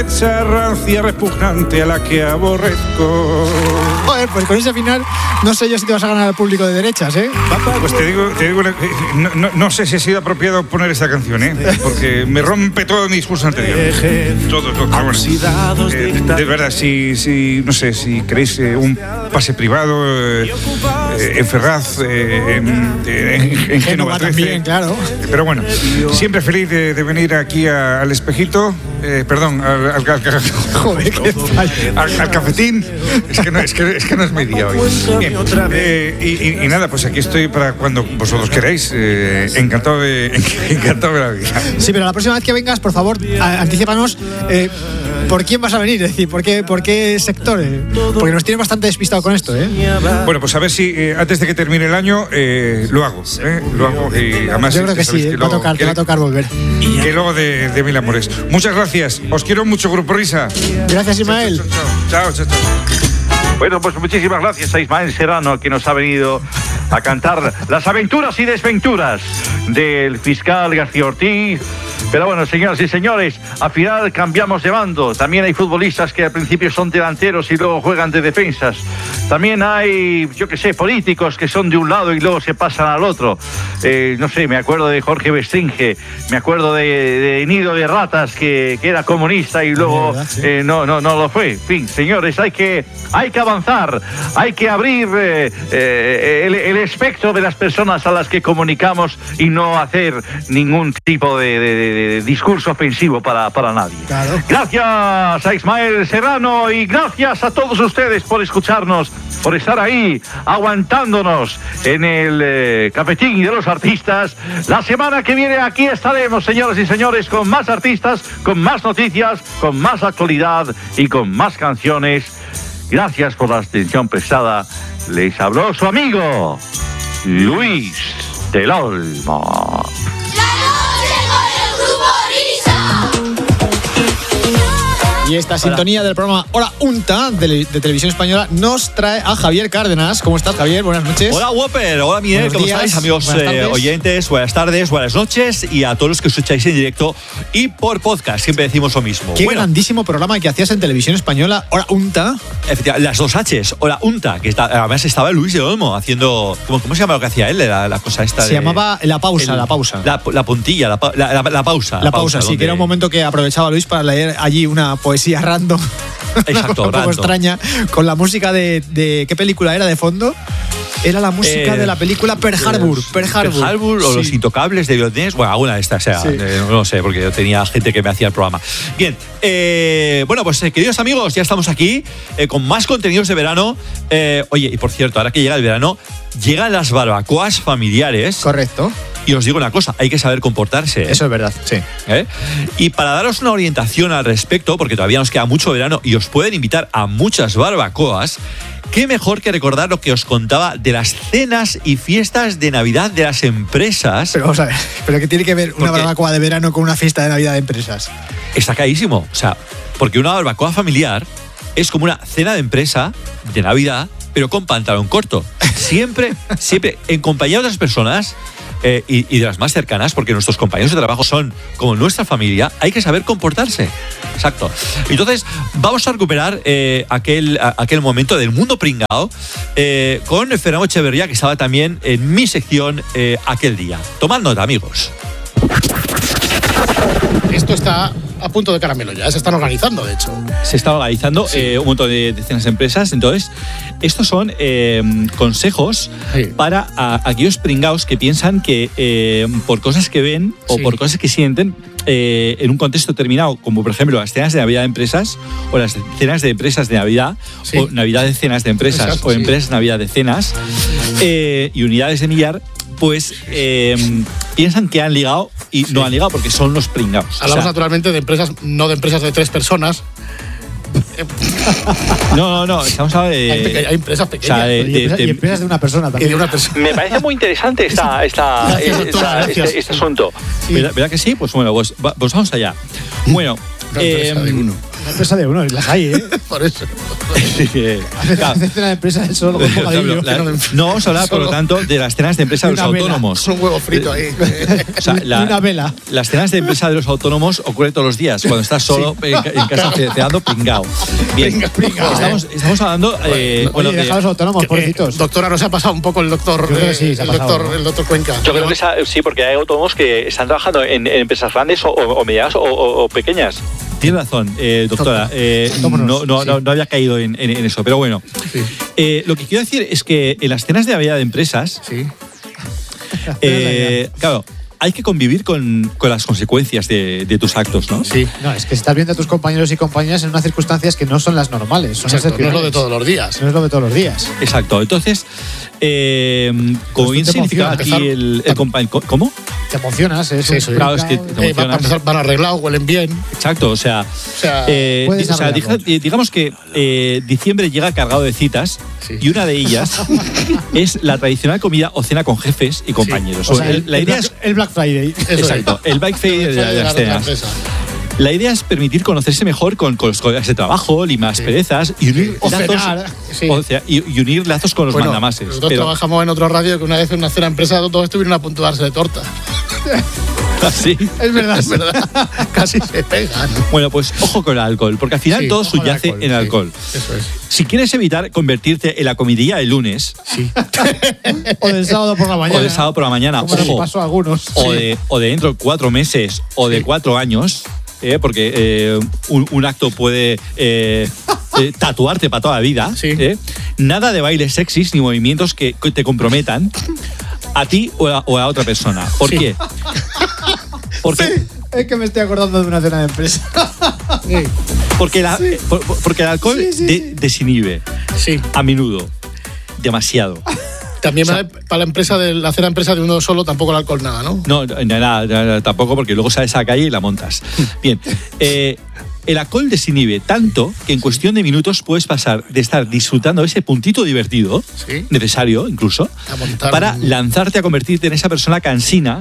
derecha rancia, repugnante, a la que aborrezco. Joder, pues con ese final no sé yo si te vas a ganar al público de derechas, ¿eh? Pues te digo no sé si ha sido apropiado poner esta canción, porque me rompe todo mi discurso anterior. Todo. Bueno, de verdad, no sé, si queréis un pase privado en Ferraz, en Génova 13. También, claro. Pero bueno, siempre feliz de venir aquí al Espejito, perdón, al cafetín. Es que no es mi día hoy. Bien, y nada, pues aquí estoy para cuando vosotros queráis. Encantado de la vida. Sí, pero la próxima vez que vengas, por favor, anticípanos por quién vas a venir, es decir, por qué sector, porque nos tienes bastante despistado con esto, Bueno, pues a ver si antes de que termine el año lo hago, y además yo creo que sí, te va a tocar volver. Que luego de mil amores. Muchas gracias, os quiero mucho, Grupo Risa. Gracias, Ismael. Chao. Bueno, pues muchísimas gracias a Ismael Serrano, que nos ha venido a cantar las aventuras y desventuras del fiscal García Ortiz. Pero bueno, señoras y señores, al final cambiamos de bando. También hay futbolistas que al principio son delanteros y luego juegan de defensas. También hay, políticos que son de un lado y luego se pasan al otro. No sé, me acuerdo de Jorge Bestringe, me acuerdo de Nido de Ratas, que era comunista y luego no lo fue. En fin, señores, hay que avanzar, hay que abrir el espectro de las personas a las que comunicamos y no hacer ningún tipo de discurso ofensivo para nadie. Claro. Gracias a Ismael Serrano y gracias a todos ustedes por escucharnos, por estar ahí aguantándonos en el cafetín de los artistas. La semana que viene aquí estaremos, señoras y señores, con más artistas, con más noticias, con más actualidad y con más canciones. Gracias por la atención prestada. Les habló su amigo Luis del Olmo. Y esta sintonía del programa Hora Unta de Televisión Española nos trae a Javier Cárdenas. ¿Cómo estás, Javier? Buenas noches. Hola, Whopper. Hola, Miguel. ¿Cómo estáis, amigos oyentes? Buenas tardes, buenas noches y a todos los que escucháis en directo y por podcast. Siempre decimos lo mismo. Qué grandísimo programa que hacías en Televisión Española, Hora Unta. Efectivamente, las dos H's, Hora Unta, que además estaba Luis de Olmo haciendo... ¿Cómo se llama lo que hacía él? La cosa esta se llamaba la pausa. La puntilla, la pausa. La pausa, sí, que era un momento que aprovechaba Luis para leer allí una poesía random. Exacto, un poco extraña, con la música de ¿qué película era de fondo? Era la música de la película Pearl Harbor. Pearl Harbor o Los Intocables de Violet. Bueno, alguna de estas, no sé, porque yo tenía gente que me hacía el programa. Bien, bueno, pues queridos amigos, ya estamos aquí con más contenidos de verano. Oye, y por cierto, ahora que llega el verano, llegan las barbacoas familiares. Correcto. Y os digo una cosa, hay que saber comportarse. Eso es verdad, sí. Y para daros una orientación al respecto, porque todavía nos queda mucho verano y os pueden invitar a muchas barbacoas, qué mejor que recordar lo que os contaba de las cenas y fiestas de Navidad de las empresas. Pero vamos a ver, ¿pero qué tiene que ver una barbacoa de verano con una fiesta de Navidad de empresas? Está carísimo, o sea, porque una barbacoa familiar es como una cena de empresa de Navidad, pero con pantalón corto. Siempre en compañía de otras personas y de las más cercanas, porque nuestros compañeros de trabajo son como nuestra familia, hay que saber comportarse. Exacto. Entonces, vamos a recuperar aquel momento del mundo pringao con Fernando Echeverría, que estaba también en mi sección aquel día. Tomad nota, amigos. Esto está a punto de caramelo ya, se están organizando, de hecho. Se está organizando un montón de cenas de empresas. Entonces, estos son consejos para aquellos pringaos que piensan que por cosas que ven o por cosas que sienten en un contexto determinado, como por ejemplo las cenas de Navidad de empresas o las cenas de empresas de Navidad o Navidad de cenas de empresas. Exacto, o empresas Navidad de cenas y unidades de millar, pues piensan que han ligado y no han ligado porque son los pringados. Hablamos naturalmente de empresas, no de empresas de 3 personas. No, estamos hablando de... Hay empresas pequeñas. O sea, y empresas de una persona también. Me parece muy interesante este asunto. Sí. ¿Verdad que sí? Pues bueno, pues vamos allá. Bueno, La empresa de uno, las hay, ¿eh? Por eso. Hace cena de empresa del sol con bocadillo. No vamos a hablar, por lo tanto, de las cenas de empresa de los autónomos. Un huevo frito ahí. O sea, una vela. Las cenas de empresa de los autónomos ocurren todos los días, cuando estás solo en casa cenando pringao. Bien, estamos hablando... Bueno, deja a los autónomos, pobrecitos. Doctora, ¿no se ha pasado un poco el doctor, sí, el doctor Cuenca? Yo creo que sí, porque hay autónomos que están trabajando en empresas grandes o medianas o pequeñas. Tiene razón, doctora. No había caído en eso, pero bueno. Sí. Lo que quiero decir es que en las cenas de Navidad de empresas, claro, hay que convivir con las consecuencias de tus actos, ¿no? Sí. No, es que estás viendo a tus compañeros y compañeras en unas circunstancias que no son las normales. Son exacto, no es lo de todos los días. No es lo de todos los días. Exacto. Entonces, como bien significa aquí el compañero... ¿Cómo? Te emocionas, sí. Claro, es que te emocionas. Van arreglados, huelen bien. Exacto, o sea digamos que diciembre llega cargado de citas y una de ellas es la tradicional comida o cena con jefes y compañeros. O sea, la idea es el Black Friday. Exacto, el Black Friday de las cenas. La idea es permitir conocerse mejor con los colegas de trabajo, limar perezas y unir lazos, y unir lazos con los mandamases. Nosotros trabajamos en otra radio que una vez en una cena empresa todos estuvieron a punto de darse de torta. ¿Sí? Es verdad. Casi se pegan. Bueno, pues ojo con el alcohol, porque al final todo subyace en el alcohol. Eso es. Si quieres evitar convertirte en la comidilla del lunes, o del sábado por la mañana, ojo, pasó a algunos. O de dentro de 4 meses o de 4 años, porque un acto puede tatuarte para toda la vida. Nada de bailes sexys ni movimientos que te comprometan a ti o a otra persona. ¿Por qué? Porque es que me estoy acordando de una cena de empresa. Porque el alcohol desinhibe. A menudo. Demasiado. También para la empresa de la cena empresa de uno solo tampoco el alcohol nada, ¿no? No, nada, tampoco, porque luego sales a la calle y la montas. Bien. El alcohol desinhibe tanto que en cuestión de minutos puedes pasar de estar disfrutando ese puntito divertido, necesario incluso, para lanzarte a convertirte en esa persona cansina,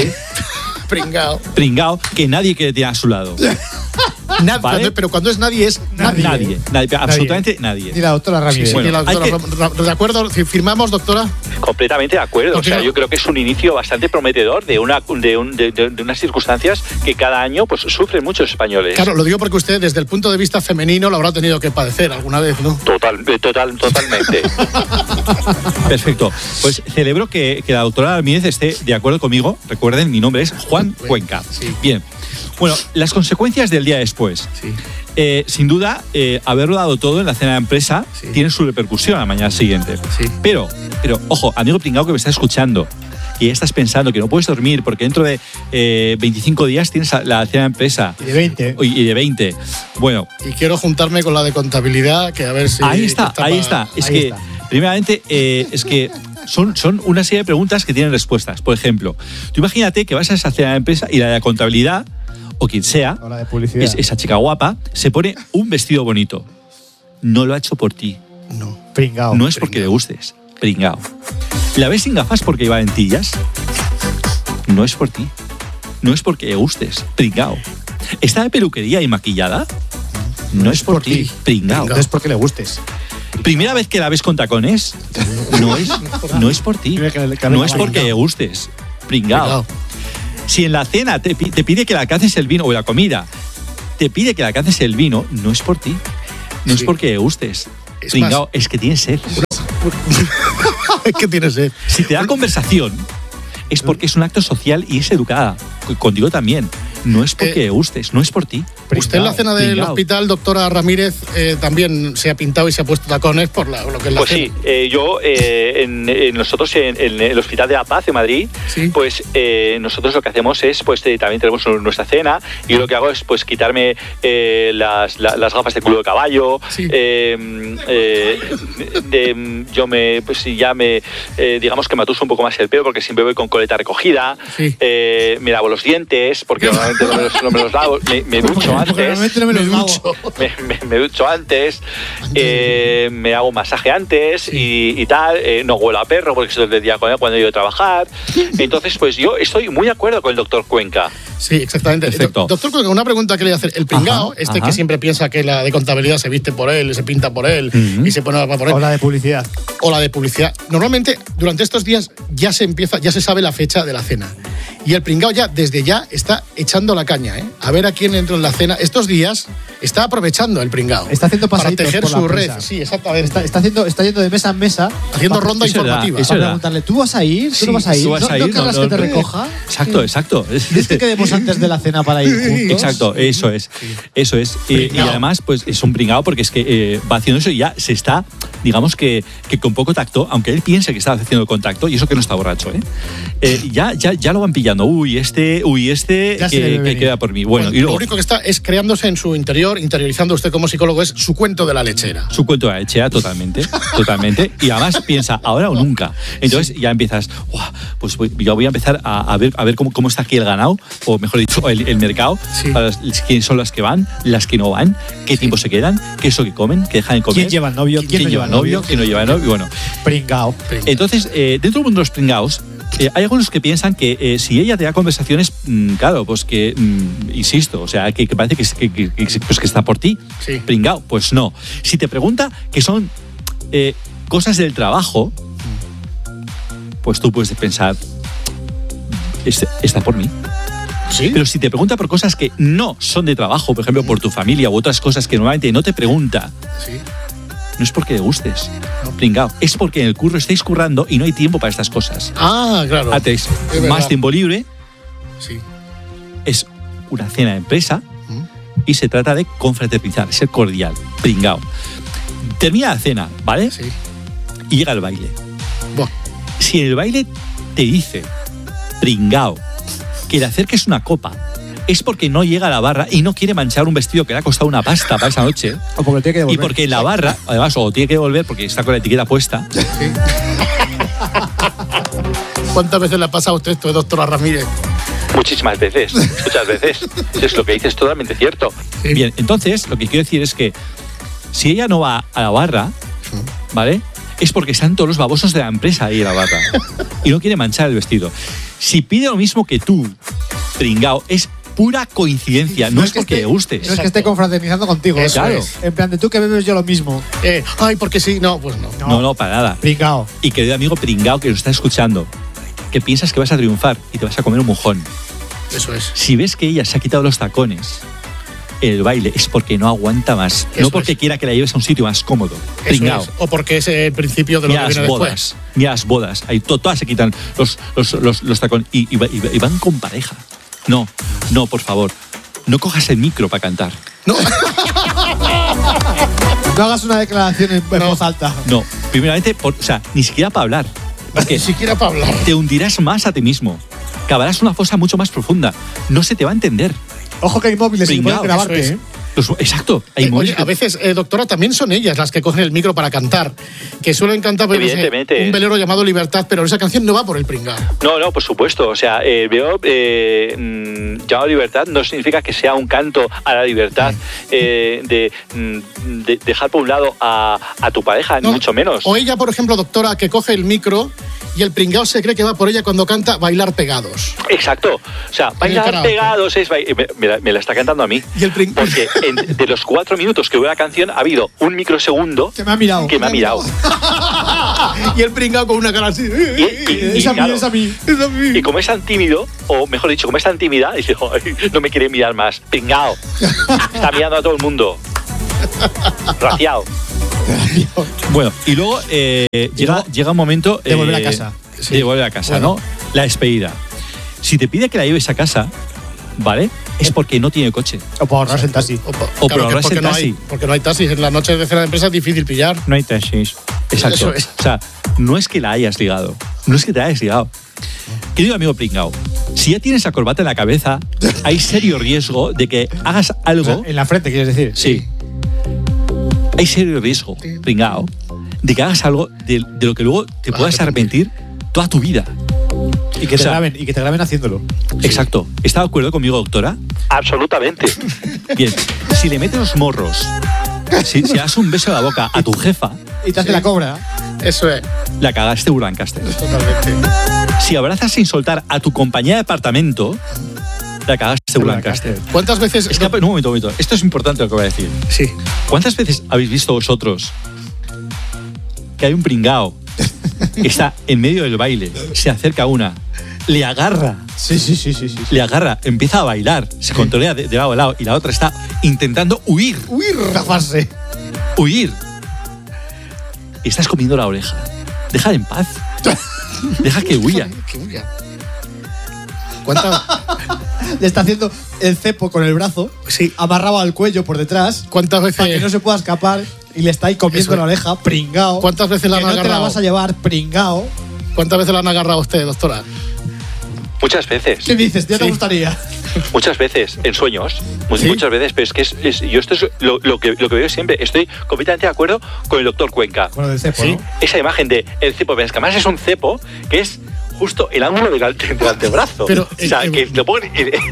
pringao, que nadie quiere tener a su lado. ¿Vale? Pero cuando es nadie, es nadie. Absolutamente nadie. Y la doctora Ramírez. Sí, bueno, ¿de acuerdo? ¿Firmamos, doctora? Completamente de acuerdo. O sea, yo creo que es un inicio bastante prometedor de unas circunstancias que cada año pues sufren muchos españoles. Claro, lo digo porque usted desde el punto de vista femenino lo habrá tenido que padecer alguna vez, ¿no? Totalmente. Perfecto. Pues celebro que la doctora Ramírez esté de acuerdo conmigo. Recuerden, mi nombre es Juan Cuenca. Bien. Bueno, las consecuencias del día después. Sin duda, haberlo dado todo en la cena de empresa tiene su repercusión a la mañana siguiente. Pero, ojo, amigo pringao que me está escuchando, que ya estás pensando que no puedes dormir porque dentro de 25 días tienes la cena de empresa. Y de 20. Bueno. Y quiero juntarme con la de contabilidad, que a ver si... Ahí está. Primeramente, es que son una serie de preguntas que tienen respuestas. Por ejemplo, tú imagínate que vas a esa cena de empresa y la de contabilidad, o quien sea, o la de publicidad, esa chica guapa, se pone un vestido bonito. No lo ha hecho por ti. No. Pringao. No es porque le gustes. Pringao. ¿La ves sin gafas porque iba en lentillas? No es por ti. No es porque le gustes. Pringao. ¿Está de peluquería y maquillada? No es por ti. Pringao. No es porque le gustes. ¿Primera vez que la ves con tacones? No es por ti. No es porque le gustes. Pringao. Si en la cena te pide que le alcances el vino, o la comida te pide que le alcances el vino, no es por ti. No es porque le gustes. Pringao, es que tienes sed. Es que tienes sed. Si te da conversación, es porque es un acto social y es educada. Contigo también. No es porque le gustes, no es por ti. Usted en la cena del hospital, doctora Ramírez, también se ha pintado y se ha puesto tacones por lo que es la pues cena. Sí, yo nosotros en el Hospital de la Paz de Madrid, pues nosotros lo que hacemos es, pues también tenemos nuestra cena y lo que hago es pues quitarme las gafas de culo de caballo, digamos que me atuso un poco más el pelo porque siempre voy con coleta recogida, me lavo los dientes porque normalmente no me los lavo. Me ducho antes. Me ducho antes. Me hago masaje antes y tal. No huelo a perro porque estoy todo el día cuando he ido a trabajar. Entonces, pues yo estoy muy de acuerdo con el doctor Cuenca. Sí, exactamente. Doctor Cuenca, una pregunta que le voy a hacer. El pringao, que siempre piensa que la de contabilidad se viste por él, se pinta por él y se pone por él. O la de publicidad. Normalmente, durante estos días ya se sabe la fecha de la cena. Y el pringao desde ya está echando la caña, ¿eh? A ver a quién entra en la cena. Estos días está aprovechando el pringao. Está haciendo pasaditos para tejer por su la red. empresa. Sí, exactamente. Está yendo de mesa en mesa. Haciendo ronda informativa. Para preguntarle, ¿tú vas a ir? ¿Tú no vas a ir? ¿No querrás que te recoja? Exacto. ¿Quieres que quedemos antes de la cena para ir juntos? Exacto, eso es. Y además, pues es un pringao porque es que va haciendo eso y ya se está, digamos que con poco tacto, aunque él piense que está haciendo contacto, y eso que no está borracho, ya lo van pillando. Uy, este que queda por mí. Bueno, y luego, lo único que está es creándose en su interior, interiorizando usted como psicólogo, es su cuento de la lechera. Su cuento de la lechera, totalmente. Y además piensa, ahora o nunca. Entonces ya empiezas, pues yo voy a empezar a ver cómo está aquí el ganado, o mejor dicho, el mercado, para quiénes son las que van, las que no van, qué tiempo se quedan, qué es lo que comen, qué dejan de comer. ¿Quién lleva novio? ¿Quién no lleva novio? ¿Quién no lleva novio? Bueno, pringao. Entonces, dentro del mundo de los pringaos, hay algunos que piensan que si ella te da conversaciones, claro, pues que, insisto, o sea, que parece que está por ti, pringao, pues no. Si te pregunta que son cosas del trabajo, pues tú puedes pensar, está por mí. ¿Sí? Pero si te pregunta por cosas que no son de trabajo, por ejemplo, por tu familia u otras cosas que normalmente no te pregunta, no es porque le gustes, pringao, es porque en el curro estáis currando y no hay tiempo para estas cosas. Ah, claro. Haces más tiempo libre, es una cena de empresa y se trata de confraternizar, ser cordial, pringao. Termina la cena, ¿vale? Sí. Y llega el baile. Buah. Si en el baile te dice, pringao, que le acerques una copa, es porque no llega a la barra y no quiere manchar un vestido que le ha costado una pasta para esa noche. O porque tiene que devolver. Y porque la barra, además, o tiene que devolver porque está con la etiqueta puesta. Sí. ¿Cuántas veces le ha pasado a usted esto, doctora Ramírez? Muchísimas veces, muchas veces. Es lo que dices, totalmente cierto. Sí. Bien, entonces, lo que quiero decir es que si ella no va a la barra, ¿vale? Es porque están todos los babosos de la empresa ahí en la barra. Y no quiere manchar el vestido. Si pide lo mismo que tú, pringao, es pura coincidencia, no es porque le gustes. No es que esté confraternizando contigo. Claro. En plan de tú que bebes yo lo mismo. Porque sí, no, pues no. No, para nada. Pringao. Y querido amigo pringao que nos está escuchando, que piensas que vas a triunfar y te vas a comer un mojón. Eso es. Si ves que ella se ha quitado los tacones en el baile, es porque no aguanta más. No porque quiera que la lleves a un sitio más cómodo. Pringao. O porque es el principio de lo que viene después. Mira las bodas. Ahí todas se quitan los tacones y van con pareja. No, por favor. No cojas el micro para cantar. No. No hagas una declaración en voz alta. No, primeramente, ni siquiera para hablar. Ni siquiera para hablar. Te hundirás más a ti mismo. Cavarás una fosa mucho más profunda. No se te va a entender. Ojo que hay móviles y pueden grabarte, Exacto. Hay oye, a veces, doctora, también son ellas las que cogen el micro para cantar. Que suelen cantar evidentemente. Un velero llamado Libertad, pero esa canción no va por el pringao. No, por supuesto. O sea, llamado Libertad no significa que sea un canto a la libertad de dejar por un lado a tu pareja, ni mucho menos. O ella, por ejemplo, doctora, que coge el micro y el pringao se cree que va por ella cuando canta Bailar Pegados. Exacto. O sea, Bailar Pegados es... Me la está cantando a mí. ¿Y el porque de los 4 minutos que dura la canción ha habido un microsegundo que me ha mirado. Y el pringao con una cara así. Es a mí. Y como es tan tímido, o mejor dicho, como es tan tímida, dice, no me quiere mirar más. Pringao. Está mirando a todo el mundo. Raciado. Bueno, y luego llega un momento de volver a casa. De volver a casa, bueno. ¿No? La despedida. Si te pide que la lleves a casa, ¿vale? Es porque no tiene coche. O por ahorrarse el taxi. O por ahorrarse el taxi. Porque no hay taxis. En las noches de cena de empresa es difícil pillar. No hay taxis. Exacto. Eso es. O sea, no es que la hayas ligado. No es que te hayas ligado. Querido amigo pringao, si ya tienes la corbata en la cabeza, hay serio riesgo de que hagas algo... En la frente, ¿quieres decir? Sí. Hay serio riesgo, pringao, de que hagas algo de lo que luego te puedas arrepentir toda tu vida. Y que te graben haciéndolo. Exacto. ¿Está de acuerdo conmigo, doctora? Absolutamente. Bien. Si le metes los morros, si das un beso en la boca a tu jefa y te hace la cobra, eso es. La cagaste Ulancaster. Totalmente. Si abrazas sin soltar a tu compañía de apartamento, la cagaste Ulancaster. ¿Cuántas veces? Es que, un momento. Esto es importante lo que voy a decir. Sí. ¿Cuántas veces habéis visto vosotros que hay un pringao que está en medio del baile, se acerca a una, le agarra? Sí. Le agarra, empieza a bailar, se controlea de lado a lado y la otra está intentando huir. Zafarse. Huir. Y estás comiendo la oreja. Déjala en paz. Deja que huya. ¿Cuántas? Le está haciendo el cepo con el brazo, amarrado al cuello por detrás. ¿Cuántas veces? Para que no se pueda escapar y le está ahí comiendo la oreja, pringao. ¿Cuántas veces la han agarrado? No te la vas a llevar, pringao. ¿Cuántas veces la han agarrado a usted, doctora? Muchas veces. ¿Qué dices? ¿Ya te gustaría? Muchas veces, en sueños. Muchas veces, pero es que yo esto es lo que veo siempre. Estoy completamente de acuerdo con el doctor Cuenca. Con lo del cepo, ¿no? Esa imagen de el cepo, pero es que además es un cepo que es justo el ángulo del antebrazo. Pero, o sea, que lo ponen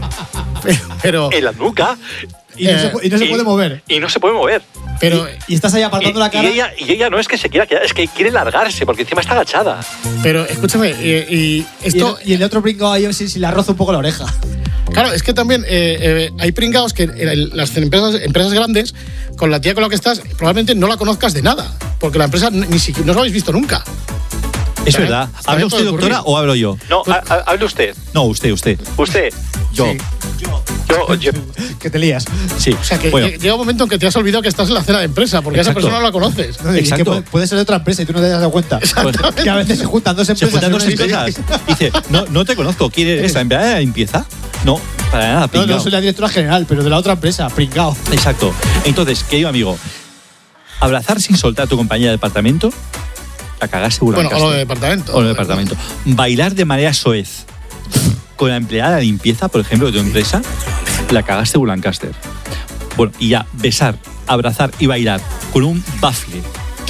en la nuca. Y no se puede mover. Y no se puede mover. Pero, y estás ahí apartando la cara. Y ella no es que se quiera quedar, es que quiere largarse, porque encima está agachada. Pero escúchame, y esto. Y el otro pringao ahí si le roza un poco la oreja. Claro, es que también hay pringaos que las empresas grandes, con la tía con la que estás, probablemente no la conozcas de nada. Porque la empresa ni siquiera no os habéis visto nunca. Es verdad. ¿Habla usted, doctora, o hablo yo? No, hable usted. No, usted. ¿Usted? Yo. Sí. Yo. Que te lías. Sí. O sea, que bueno. llega un momento en que te has olvidado que estás en la cena de empresa, porque Exacto. a esa persona no la conoces. No, Exacto. Que puede ser de otra empresa y tú no te has dado cuenta. Que a veces se juntan dos empresas. Se juntan dos empresas. Dice, no te conozco. ¿Quién eres? ¿La empleada de la limpieza? No, para nada, pringao. No soy la directora general, pero de la otra empresa, pringao. Exacto. Entonces, querido amigo, abrazar sin soltar a tu compañía de departamento, la cagaste Ulancaster. Bueno, o lo de departamento. O lo de departamento. Bailar de manera soez con la empleada de limpieza, por ejemplo, de tu empresa, la cagaste Ulancaster. Bueno, y ya, besar, abrazar y bailar con un bafle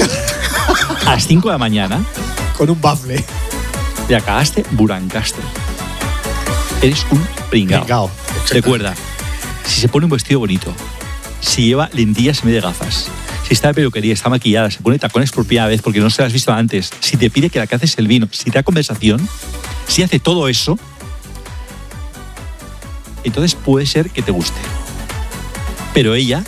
a las 5 de la mañana. Con un bafle. La cagaste Ulancaster. Eres un pringao. Recuerda, si se pone un vestido bonito, si lleva lentillas en vez de gafas, si está de peluquería, está maquillada, se pone tacones por primera vez porque no se las has visto antes, si te pide que la caces el vino, si te da conversación, si hace todo eso, entonces puede ser que te guste. Pero ella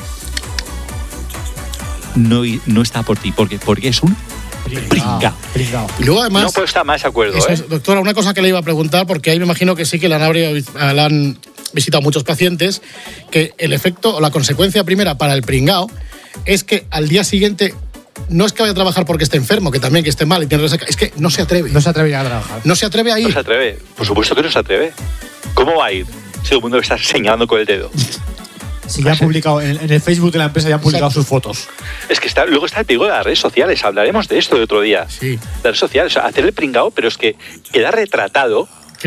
no está por ti. Porque es un pringao. Y luego además. No puedo estar más de acuerdo. Doctora, una cosa que le iba a preguntar, porque ahí me imagino que sí que la han visitado muchos pacientes, que el efecto o la consecuencia primera para el pringao es que al día siguiente. No es que vaya a trabajar porque esté enfermo, que también que esté mal y tiene resaca, es que no se atreve. No se atreve a trabajar. No se atreve a ir. No se atreve. Por supuesto que no se atreve. ¿Cómo va a ir? Si todo el mundo está señalando con el dedo. Sí, ya han publicado, en el Facebook de la empresa ya han publicado sus fotos. Es que luego está el peligro de las redes sociales. Hablaremos de esto de otro día. Sí. Las redes sociales, o sea, hacer el pringao, pero es que queda retratado.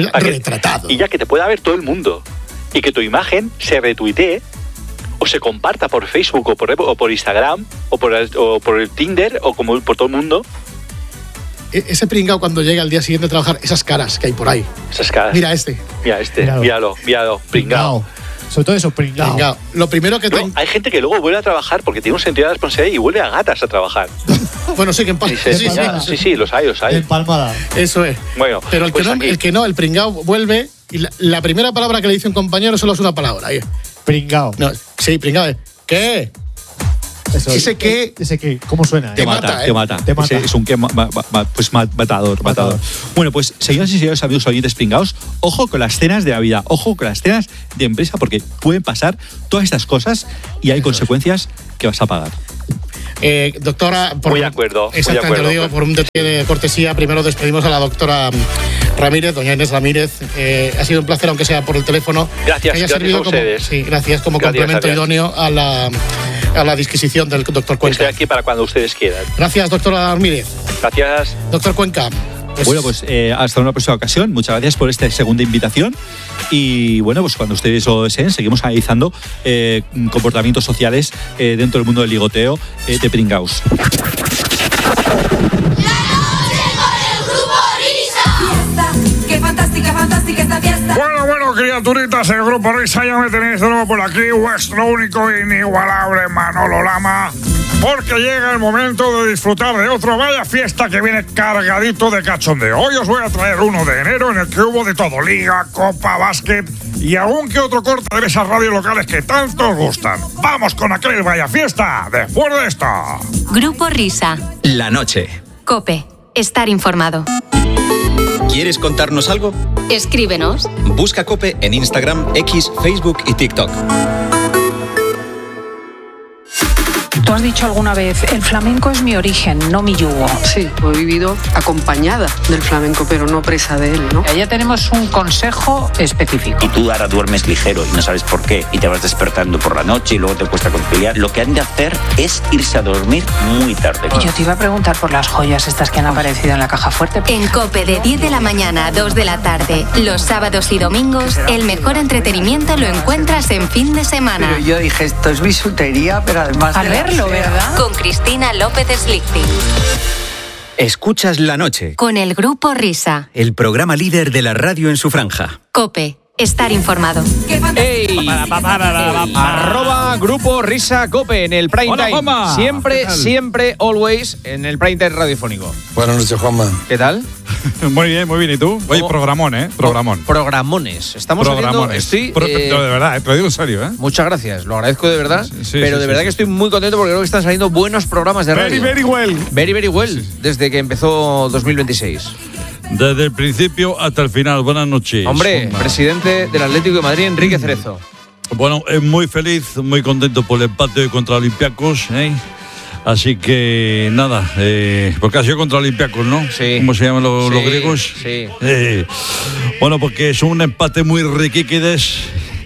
Y ya que te pueda ver todo el mundo. Y que tu imagen se retuitee o se comparta por Facebook o por Instagram o por el Tinder o como por todo el mundo. Ese pringao cuando llega al día siguiente a trabajar, esas caras que hay por ahí. Esas caras. Mira este. Míralo, pringao. Sobre todo eso, pringao. Lo primero que hay gente que luego vuelve a trabajar porque tiene un sentido de responsabilidad y vuelve a gatas a trabajar. Bueno, sí, que empalmada. Sí, los hay. Empalmada. Eso es. Bueno, pero el que no, el pringao vuelve y la primera palabra que le dice un compañero solo es una palabra. Pringao. No, sí, pringao. ¿Qué? Eso, ¿Ese qué? ¿Cómo suena? Te mata. Es un qué pues matador. Bueno, pues señoras y señores amigos oyentes pringaos, ojo con las cenas de la vida, ojo con las cenas de empresa, porque pueden pasar todas estas cosas y hay consecuencias que vas a pagar. Doctora, muy de acuerdo. Exactamente, lo digo por un detalle de cortesía. Primero despedimos a la doctora Ramírez, doña Inés Ramírez. Ha sido un placer, aunque sea por el teléfono. Gracias a ustedes. Gracias como complemento idóneo a la disquisición del doctor Cuenca. Estoy aquí para cuando ustedes quieran. Gracias, doctora Ramírez. Gracias. Doctor Cuenca. Bueno, pues hasta una próxima ocasión. Muchas gracias por esta segunda invitación. Y bueno, pues cuando ustedes lo deseen, seguimos analizando comportamientos sociales dentro del mundo del ligoteo de pringaos. ¡Qué fantástica! criaturitas del Grupo Risa, ya me tenéis de nuevo por aquí, vuestro único e inigualable Manolo Lama, porque llega el momento de disfrutar de otro Vaya Fiesta que viene cargadito de cachondeo. Hoy os voy a traer 1 de enero en el que hubo de todo, liga, copa, básquet y algún que otro corte de esas radios locales que tanto os gustan. Vamos con aquel Vaya Fiesta después de esto. Grupo Risa. La noche. COPE. Estar informado. ¿Quieres contarnos algo? Escríbenos. Busca COPE en Instagram, X, Facebook y TikTok. Tú has dicho alguna vez, el flamenco es mi origen, no mi yugo. Sí, he vivido acompañada del flamenco, pero no presa de él, ¿no? Ya tenemos un consejo específico. Y tú ahora duermes ligero y no sabes por qué, y te vas despertando por la noche y luego te cuesta conciliar. Lo que han de hacer es irse a dormir muy tarde. Y yo te iba a preguntar por las joyas estas que han aparecido en la caja fuerte. En COPE de 10 de la mañana a 2 de la tarde, los sábados y domingos, el mejor entretenimiento lo encuentras en fin de semana. Pero yo dije, esto es bisutería, pero además... A verlo, ¿verdad? Con Cristina López Slichting. Escuchas La Noche. Con el Grupo Risa. El programa líder de la radio en su franja. COPE. Estar informado. ¡Ey! Arroba Grupo Risa Cope en el prime time. Juanma. Siempre, always en el prime time radiofónico. Buenas noches, Juanma. ¿Qué tal? Muy bien. ¿Y tú? Oye, programón, ¿eh? Programón. Programones. Estamos Programones. haciendo... de verdad, te lo digo en serio, ¿eh? Muchas gracias, lo agradezco de verdad. Sí, pero de verdad que estoy muy contento porque creo que están saliendo buenos programas de radio. Very well. Very well, desde que empezó 2026. Desde el principio hasta el final. Buenas noches. Hombre, presidente del Atlético de Madrid, Enrique Cerezo. Bueno, muy feliz, muy contento por el empate hoy contra Olympiacos, ¿eh? Así que nada, porque ha sido contra Olympiacos, ¿no? Sí. ¿Cómo se llaman los griegos? Sí. Bueno, porque es un empate muy riquiquides.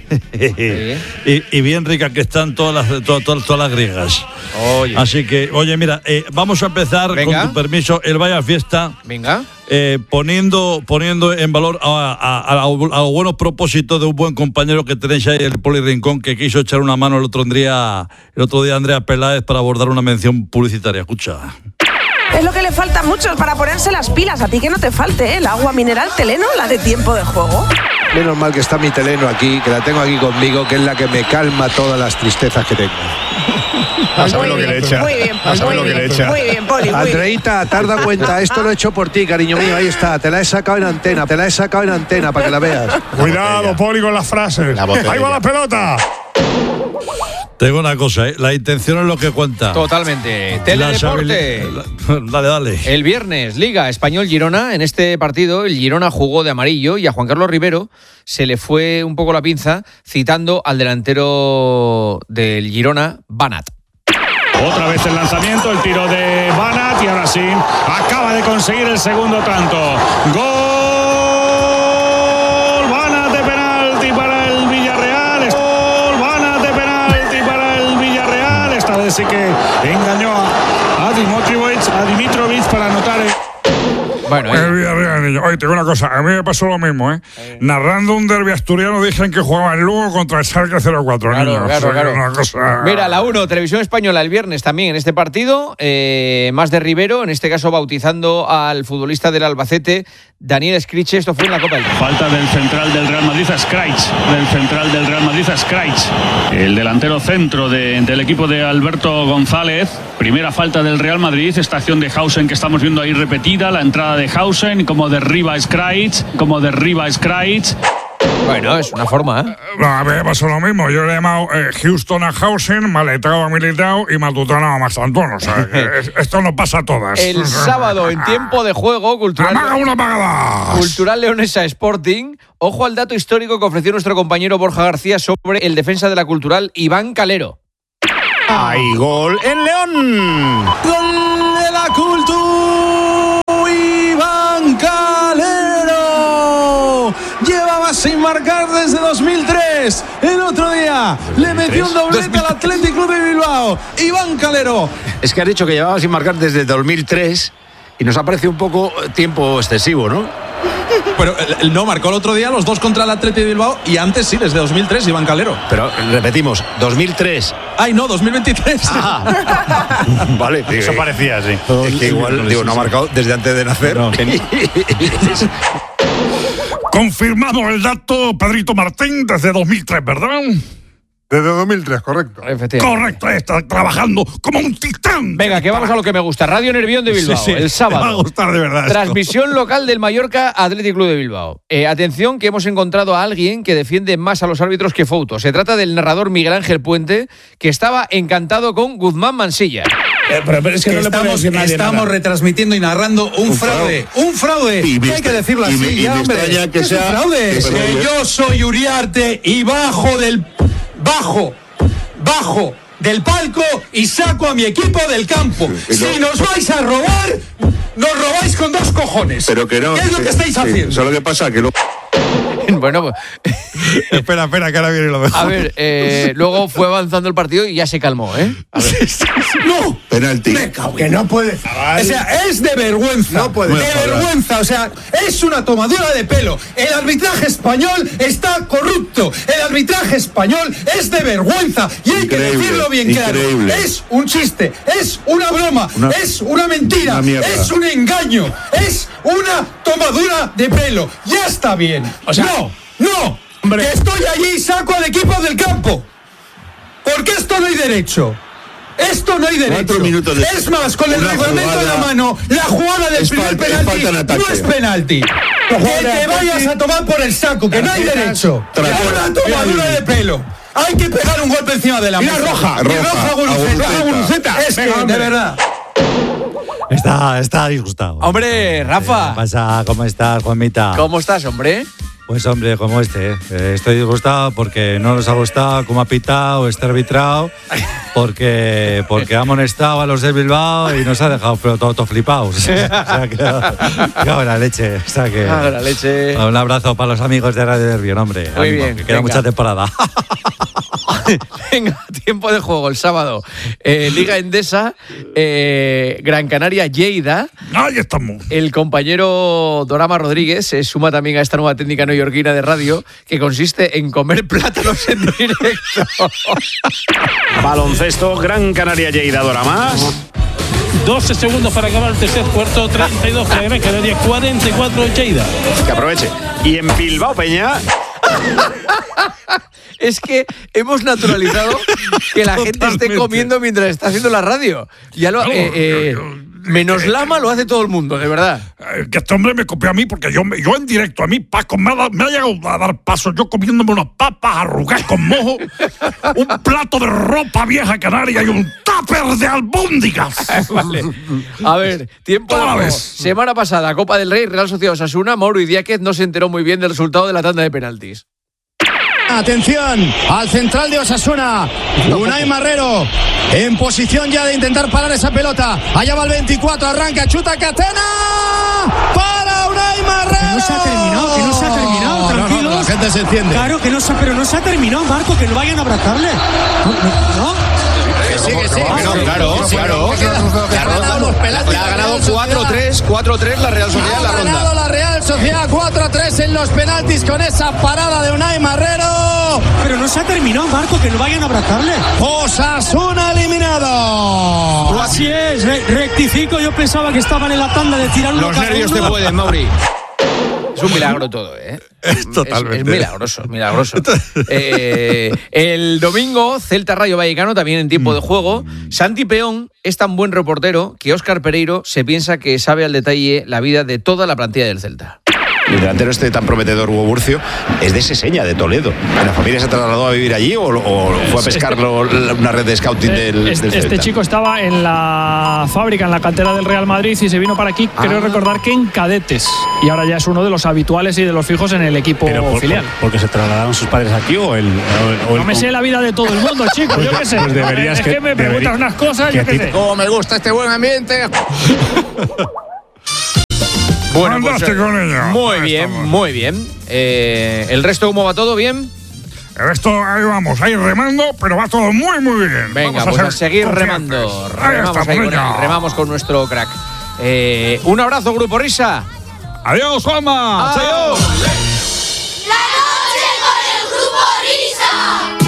y bien ricas que están todas las griegas. Oye. Así que, oye, mira, vamos a empezar, venga, con tu permiso, el Vaya Fiesta. Venga. Poniendo en valor a los buenos propósitos de un buen compañero que tenéis ahí, el Poli Rincón, que quiso echar una mano el otro día Andrea Peláez para abordar una mención publicitaria. Escucha. Es lo que le falta a muchos para ponerse las pilas. A ti que no te falte, ¿eh? El agua mineral Teleno, la de tiempo de juego. Menos mal que está mi Teleno aquí, que la tengo aquí conmigo, que es la que me calma todas las tristezas que tengo. A saber lo que le echa. Muy bien, muy bien, Poli. Andreita, te has dado cuenta, esto lo he hecho por ti, cariño mío, ahí está, te la he sacado en antena para que la veas. Cuidado, Poli, con las frases. Ahí va la pelota. Te digo una cosa, la intención es lo que cuenta. Totalmente. Teledeporte. Dale. El viernes, Liga Español-Girona. En este partido, el Girona jugó de amarillo y a Juan Carlos Rivero se le fue un poco la pinza citando al delantero del Girona, Banat. Otra vez el lanzamiento, el tiro de Banat y ahora sí, acaba de conseguir el segundo tanto. ¡Gol! Banat de penalti para el Villarreal. ¡Gol! Banat de penalti para el Villarreal. Esta vez sí que engañó a Dimitrovic para anotar Bueno, el Villarreal, niño. Oye, te digo una cosa, a mí me pasó lo mismo, ¿eh? Narrando un derbi asturiano dicen que jugaba el Lugo contra el Schalke 04, niño. Claro. Una cosa... Mira, la 1, Televisión Española el viernes también en este partido, más de Rivero, en este caso bautizando al futbolista del Albacete, Daniel Escriche. Esto fue en la Copa del Rey. Falta del central del Real Madrid a Skraic. El delantero centro del equipo de Alberto González. Primera falta del Real Madrid. Esta acción de Hausen que estamos viendo ahí repetida. La entrada de Hausen, como derriba Skraic. Bueno, es una forma, ¿eh? A mí me pasó lo mismo. Yo le he llamado Houston a Hausen, Maletao a Militao y Matutano a Mastantuono. O sea, esto no pasa a todas. El sábado, en tiempo de juego, Cultural Leonesa Sporting. Ojo al dato histórico que ofreció nuestro compañero Borja García sobre el defensa de la Cultural, Iván Calero. ¡Hay gol en León! ¡Gol de la Cultural! ¡Iván Calero! Llevaba sin marcar desde 2003. El otro día le metió un doblete al Athletic Club de Bilbao. Iván Calero. Es que has dicho que llevaba sin marcar desde 2003 y nos ha parecido un poco tiempo excesivo, ¿no? Pero no, marcó el otro día los dos contra el Athletic de Bilbao y antes sí, desde 2003, Iván Calero. Pero repetimos, 2003. Ay, no, 2023. Ah. Vale, eso parecía, sí. Es que igual, no ha marcado desde antes de nacer. Con Confirmamos el dato, Pedrito Martín, desde 2003, ¿verdad? Desde 2003, correcto. Correcto, está trabajando como un titán. Venga, que vamos a lo que me gusta. Radio Nervión de Bilbao, el sábado. Me va a gustar de verdad. Transmisión local del Mallorca Athletic Club de Bilbao. Atención, que hemos encontrado a alguien que defiende más a los árbitros que Fouto. Se trata del narrador Miguel Ángel Puente, que estaba encantado con Guzmán Mansilla. Pero es que no estamos retransmitiendo y narrando un fraude. ¡Un fraude! Hay que decirlo así, ya, hombre. Que sea un fraude. Que yo soy Uriarte y bajo del palco y saco a mi equipo del campo. Si nos vais a robar, nos robáis con 2 cojones. Pero que no. ¿Qué es lo que estáis haciendo? Solo que pasa que Bueno, pues... espera, que ahora viene lo mejor. A ver, luego fue avanzando el partido y ya se calmó, ¿eh? A ver. ¡No! Penalti. Que no puede. O sea, es de vergüenza. No puede. De vergüenza. O sea, es una tomadura de pelo. El arbitraje español está corrupto. El arbitraje español es de vergüenza. Y hay que decirlo bien claro. Es un chiste. Es una broma. Es una mentira. Es un engaño. Es una tomadura de pelo. Ya está bien. O sea, no. Hombre. Que estoy allí y saco al equipo del campo. Porque esto no hay derecho. Esto no hay derecho. 4 minutos de... Es más, con el reglamento en la mano, la jugada del primer penalti no es penalti. Que te vayas a tomar por el saco, que no hay derecho. Es una tomadura de pelo. Hay que pegar un golpe encima de la mesa. Roja Guruceta. Es que, de verdad. Está disgustado. Hombre, Rafa. ¿Qué pasa? ¿Cómo estás, Juanmita? ¿Cómo estás, hombre? Pues hombre, como estoy disgustado porque no nos ha gustado cómo ha pitado este arbitrado, porque ha amonestado a los de Bilbao y nos ha dejado pero todo flipados. O sea, que la leche. O sea, que la leche. Un abrazo para los amigos de Radio Nervión, hombre. Muy ánimo, bien. Que queda mucha temporada. Venga, tiempo de juego el sábado. Liga Endesa, Gran Canaria, Lleida. Ahí estamos. El compañero Dorama Rodríguez se suma también a esta nueva técnica neoyorquina de radio que consiste en comer plátanos en directo. Baloncesto, Gran Canaria, Lleida, Dorama. 12 segundos para acabar el tercer cuarto, 32 para Gran Canaria, 44 Lleida. Que aproveche. Y en Bilbao, Peña. Es que hemos naturalizado que la gente esté comiendo mientras está haciendo la radio. Ya lo, menos Lama lo hace todo el mundo, de verdad. Que este hombre me copió a mí porque yo en directo, a mí Paco me ha llegado a dar paso, yo comiéndome unas papas arrugadas con mojo, un plato de ropa vieja canaria y un tupper de albóndigas. Vale. A ver, tiempo de juego. Semana pasada, Copa del Rey, Real Sociedad Osasuna, Mauro Idiáquez no se enteró muy bien del resultado de la tanda de penaltis. Atención al central de Osasuna, Unai Marrero, en posición ya de intentar parar esa pelota. Allá va el 24, arranca, chuta Catena. ¡Para Unai Marrero! Que no se ha terminado, tranquilos. La gente se enciende. Claro que no se, pero no se ha terminado, Marco, que no vayan a abrazarle. ¿No? Sí. Claro. Le ha ganado 4-3 la Real Sociedad en la ronda. Ha ganado la Real Sociedad 4-3 en los penaltis con esa parada de Unai Marrero. Pero no se ha terminado, Marco, que no vayan a abrazarle. Osasuna eliminado. Así es, rectifico, yo pensaba que estaban en la tanda de tirar uno. Los nervios te pueden, Mauri. Es un milagro todo, ¿eh? Totalmente. Es milagroso. El domingo, Celta Rayo Vallecano, también en tiempo de juego. Santi Peón es tan buen reportero que Óscar Pereiro se piensa que sabe al detalle la vida de toda la plantilla del Celta. El delantero tan prometedor, Hugo Burcio, es de Seseña, de Toledo. ¿La familia se trasladó a vivir allí o fue a pescarlo una red de scouting del Celta? Este chico estaba en la fábrica, en la cantera del Real Madrid y se vino para aquí, creo recordar que en cadetes. Y ahora ya es uno de los habituales y de los fijos en el equipo filial. ¿Porque se trasladaron sus padres aquí o no me sé la vida de todo el mundo, chico, yo qué sé. Pues es que me preguntas unas cosas, yo qué sé. ¡Cómo me gusta este buen ambiente! Bueno, pues, muy bien. ¿El resto cómo va todo? ¿Bien? El resto, ahí vamos, ahí remando, pero va todo muy bien. Venga, vamos a seguir remando. Remamos con nuestro crack. Un abrazo, Grupo Risa. Adiós, Juanma. Adiós. La noche con el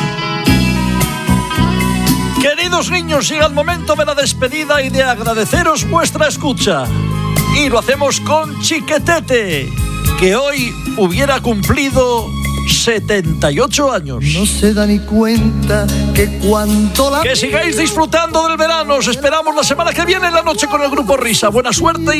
Grupo Risa. Queridos niños, llega el momento de la despedida y de agradeceros vuestra escucha. Y lo hacemos con Chiquetete, que hoy hubiera cumplido 78 años. No se da ni cuenta que cuanto la... Que sigáis disfrutando del verano. Os esperamos la semana que viene en la noche con el Grupo Risa. Buena suerte y